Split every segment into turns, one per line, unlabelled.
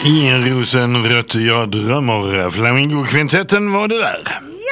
I en rosenrött jag drömmer. Flamingo-kvintetten var det där.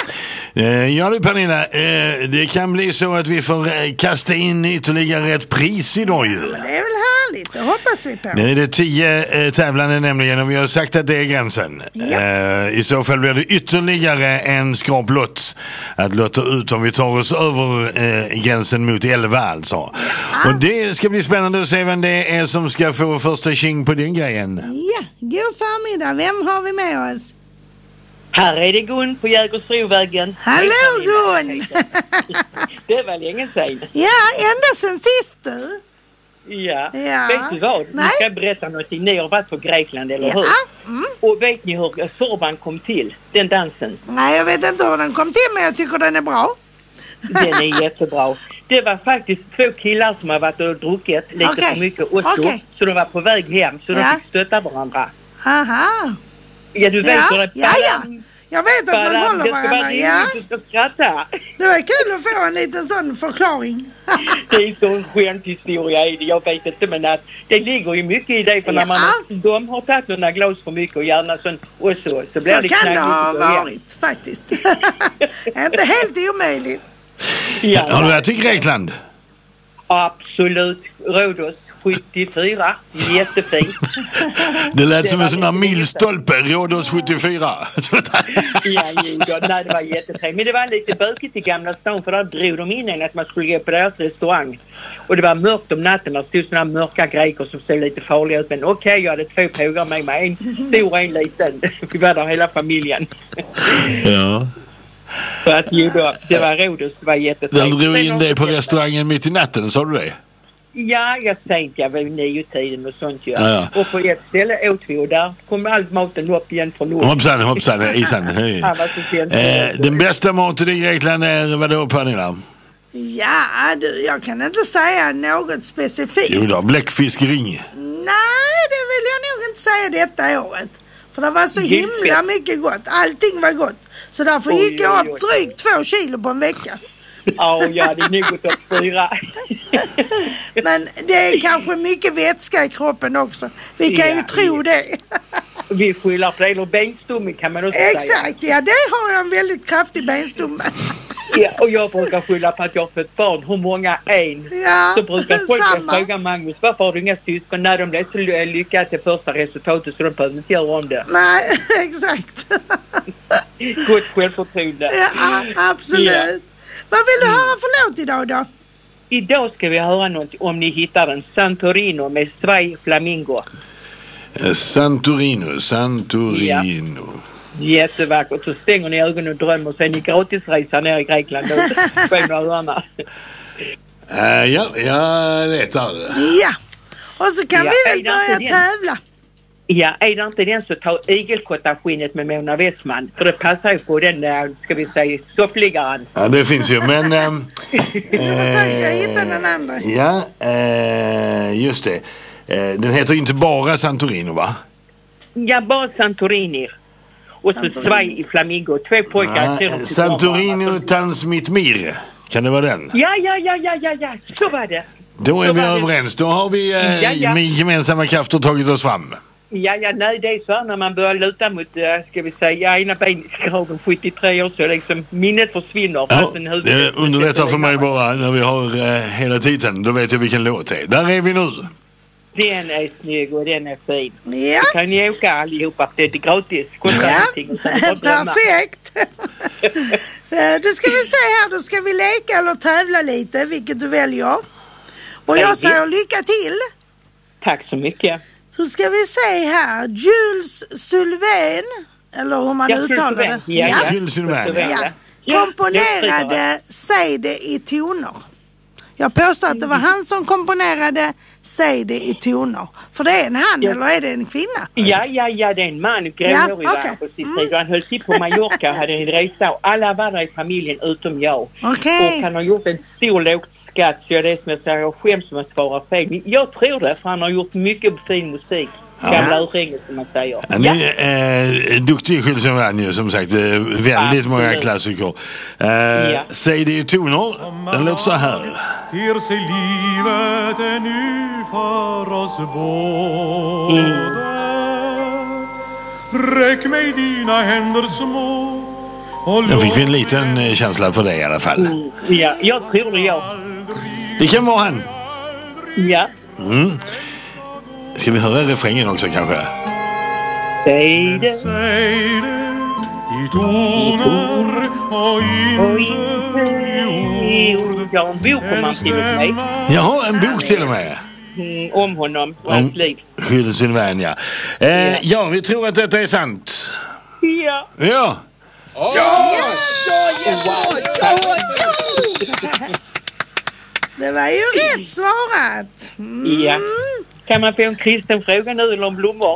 Ja du Pernilla, det kan bli så att vi får kasta in ytterligare ett pris idag ju.
Det är väl härligt, det hoppas vi på.
Nu är det 10 tävlande nämligen och vi har sagt att det är gränsen. I så fall blir det ytterligare en skraplott att låta ut om vi tar oss över gränsen mot 11 alltså. Och det ska bli spännande att se vem det är som ska få första tjing på den grejen.
Ja, god förmiddag, vem har vi med oss?
Här är det Gun på Jägersrovägen.
Hallå Gun!
Det var länge sedan.
Ja, ända sen sist du.
Ja.
Ja.
Vet du vad?
Nej.
Nu ska jag berätta någonting. Ni har varit på Grekland, eller hur? Och vet ni hur Sorban kom till? Den dansen.
Nej, jag vet inte hur den kom till, men jag tycker den är bra.
Den är jättebra. Det var faktiskt 2 killar som har varit och druckit lite för mycket Oslo. Så de var på väg hem, så de fick stötta varandra.
Aha.
Ja, du vet hur det
Ja. Jag vet att man håller varandra. Ja.
Du ska skratta.
Det var kul att få en liten sån förklaring.
Det är så en skämthistoria i det. Jag vet inte, men att det ligger ju mycket i det. För när de har tagit några glas för mycket och gärna sån och så blir
så
det
kan det ha varit faktiskt. Inte helt omöjligt.
Ja. Har du varit i Grekland?
Absolut. Rhodos 74. Jättefint.
Det lät som en sån här milstolpe. Rhodos 74.
Nej, det var jättefint. Men det var lite bökigt i Gamla stan, för där drog de in att man skulle gå på deras restaurang. Och det var mörkt om natten. Det stod såna mörka greker som såg lite farliga ut. Men okej, jag hade 2 pågar med mig. En stor och en liten. Vi var där hela familjen.
Ja.
Så att det var Rhodos, det var jättefint.
De drog in dig på restaurangen mitt i natten, sa du det?
Ja, jag tänkte jag var 9-tiden och sånt. Ja. Och på ett ställe åt vi och där kom all maten upp igen från norr.
Hoppsan, isan. Den bästa maten i Grekland är vad då, Pernilla?
Ja, jag kan inte säga något specifikt.
Jo då, bläckfiskering.
Nej, det vill jag nog inte säga detta året. För det var så himla mycket gott. Allting var gott. Så därför gick jag upp drygt 2 kilo på en vecka.
Ja, det är nog gått upp 4.
Men det är kanske mycket vätska i kroppen också. Vi kan ju tro det.
Vi skyller på det, eller benstomme kan man också säga.
Exakt, ja det har jag en väldigt kraftig benstomme.
Ja, och jag brukar skylla på att jag har fått barn. Hur många en?
Ja,
så brukar folk fråga Magnus, varför har du inga syskon? När de blev så lyckade till första resultatet så de behöver inte göra om det.
Nej, exakt.
Gott självförtroende.
Ja, absolut. Ja. Vad vill du höra för låt idag då?
Idag ska vi höra något om ni hittar en Santorino med Svai Flamingo.
Santorino.
Ja. Jättevackert. Så stänger ni ögonen och drömmer och sen ni gratisresa ner i Grekland och på några öarna.
Ja, jag letar.
Ja, och så kan vi väl börja tävla.
Ja, är det inte den så tar igelkottaskinnet med Mona Westman. För det passar ju på den där, ska vi säga, soffliggaren.
Ja, det finns ju, men...
jag hittar den andra.
Ja, just det. Den heter inte bara Santorino, va?
Ja, bara Santorini. Och så Svai i Flamingo. 2 pojkar.
Santorino Transmitmir. Kan det vara den?
Ja. Så var det.
Då är vi överens. Då har vi med gemensamma krafter tagit oss fram.
Ja, nej, det är så här när man börjar luta mot, ska vi säga, ena benskroven 73 år så liksom minnet försvinner.
Ja, det underlättar för mig bara när vi har hela tiden. Då vet jag vilken låt det är. Där är vi nu.
Den är snygg och den är fin.
Ja.
Så kan ni åka allihopa, det är gratis.
Ja, perfekt. Då ska vi se här, då ska vi leka eller tävla lite, vilket du väljer. Och jag säger lycka till.
Tack så mycket.
Så ska vi se här, Jules Sylvain, eller hur man uttalar det.
Ja. Jules Sylvain.
Ja. Komponerade Säg det i toner. Jag påstår att det var han som komponerade Säg det i toner. För det är en han eller är det en kvinna?
Ja, det är en man. Gråhårig var på sitt tid. Han höll till på Mallorca och hade en resa och alla var där i familjen utom jag.
Okay.
Och han har gjort en stor lågskatt så det är som jag säger, jag skäms som att svara fel. Men jag tror det, för han har gjort mycket fin musik. Gamla urringet som man säger.
Han är duktig Jules, som sagt. Väldigt många klassiker. Säg det i toner. Den låter så här.
Ter sig livet nu för oss båda. räck mig dina händer små.
Jag fick en liten känsla för det i alla fall.
Ja, jag tror det, ja.
Det kan vara han.
Ja.
Ska vi höra refrängen också kanske?
Säg det.
Säg det i toner och inte i ord.
Jag har en bok om han skrivit mig.
Jag har en bok till och med.
Om honom och hans liv.
Skyll sin vän, ja. Ja, vi tror att detta är sant.
Ja.
Ja.
Det var ju rätt svarat.
Ja. Kan man få en kristen fråga nu eller om blommor?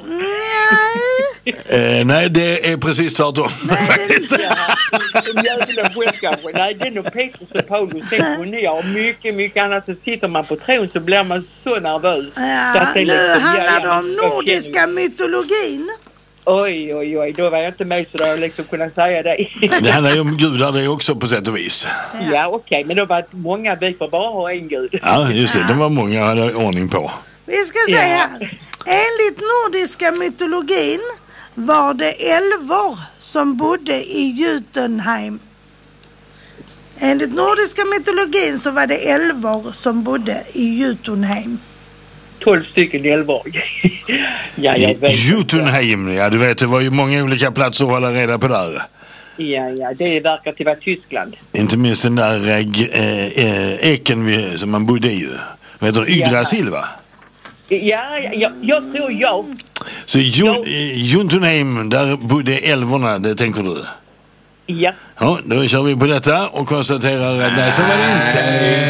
Nej, det är precis tvärtom.
En jävla skit kanske. Nej, det är nog Petrus och Paulus. Sen kunde jag mycket, mycket annat. Så sitter man på tron så blir man så nervös.
Ja, nu handlar det om nordiska mytologin.
Oj, då var jag inte med så då jag liksom kunde säga det.
Det handlar ju om gudar det också på sätt och vis.
Ja, okej. Men då var det många bitar bara ha en gud.
Ja, just det. Det var många jag hade ordning på.
Vi ska säga, enligt nordiska mytologin var det älvor som bodde i Jotunheim. Enligt nordiska mytologin så var det älvor som bodde i Jotunheim.
12 stycken älvor. Ja, jag vet.
Jotunheim, ja du vet det var ju många olika platser att hålla reda på där.
Ja, det verkar till vara Tyskland.
Inte minst den där eken som man bodde i. Vad heter det? Yggdrasil, va?
Ja, jag tror ja.
Så Jotunheim, där bodde älvorna, det tänker du?
Ja.
Ja, då kör vi på detta och konstaterar att nej, så var det inte.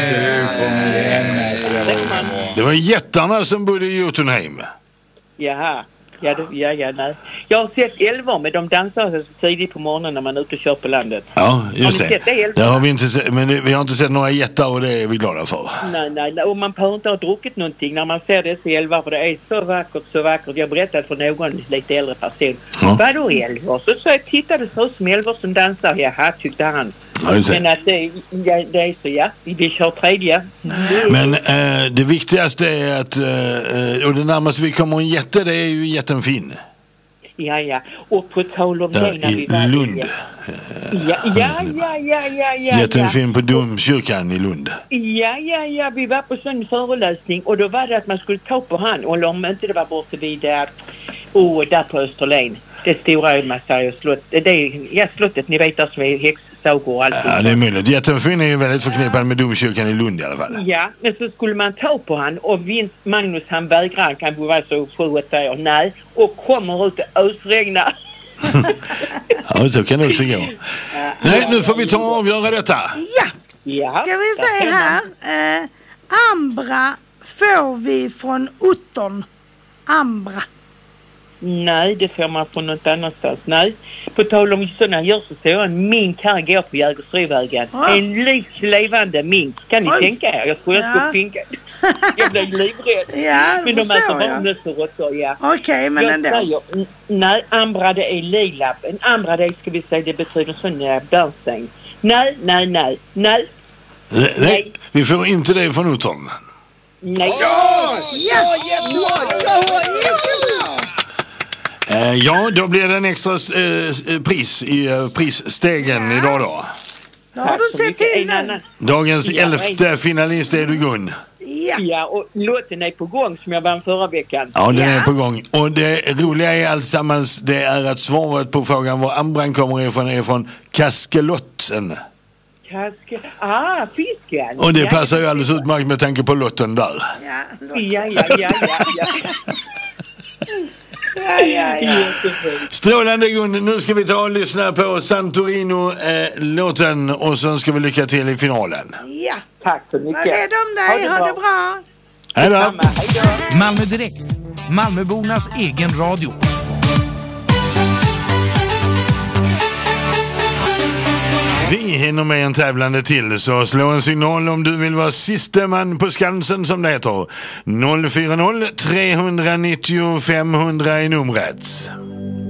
Det var jättarna som bodde i Jotunheim.
Jaha. Ja, nej. Jag har sett älvor, men de dansar så tidigt på morgonen när man är ute och kör på landet.
Ja, just
har ni sett det?
Det har vi inte sett, men vi har inte sett några jättar och det är vi glada för.
Nej. Och man behöver inte ha druckit någonting när man ser dessa älvar, för det är så vackert. Jag berättade för någon lite äldre person.
Ja.
Vadå älvor? Så jag tittade så som älvor som dansar. Jaha, tyckte han.
Ja,
men att det är så, ja. Vi kör tredje.
Men det viktigaste är att, och det närmaste vi kommer en jätte, det är ju jätten Finn.
Ja. Och på tal om det när vi var
i Lund.
Ja.
Jätten Finn på domkyrkan i Lund.
Ja. Vi var på sån föreläsning och då var det att man skulle ta på han. Och om inte det var borta vid där på Österlen. Det stora slottet. Det är slottet, ni vet där som är häxsagor och allt.
Ja, det är möjligt. Jätten Finn är ju väldigt förknippad med domkyrkan i Lund i alla fall.
Ja, men så skulle man ta på han och Magnus han vägrar, han kan vara så 7-8 år. Nej, och kommer ut och ösregnar.
Ja, så kan det också gå. Nej, nu får vi ta och avgöra detta.
Ja. Ska vi se här. Ambra får vi från Otton. Ambra.
Nej, det får man från något annanstans. Nej, på tal om sådana gör så en mink här går på Jägersrovägen. En livslevande mink. Kan ni tänka er? Jag skulle pinka. Jag blev livrädd.
Ja, det förstår jag. Okej, men ändå.
Nej, ambra det är lila. En ambra det ska vi säga, det betyder sån bärnstäng. Nej.
Vi får inte det från Otton.
Nej.
Ja, då blir det en extra pris i prisstegen idag då.
Då har du sett till nu.
Dagens 11:e finalist är du Gun.
Ja, och låten är på gång som jag vann förra veckan.
Ja, den är på gång. Och det roliga är alltsammans, det är att svaret på frågan var ambran kommer ifrån är från kaskelotten. Fisken. Och det passar ju alldeles utmärkt med tanke på lotten där.
Ja.
Strålande Gun, nu ska vi ta och lyssna på Santorino-låten och sen ska vi lycka till i finalen.
Ja.
Tack så mycket.
Var rädd om dig, ha det bra.
Hej då.
Malmö Direkt, Malmöbornas egen radio.
Vi hinner med en tävlande till, så slå en signal om du vill vara siste man på Skansen som det heter. 040 390 500 är numret.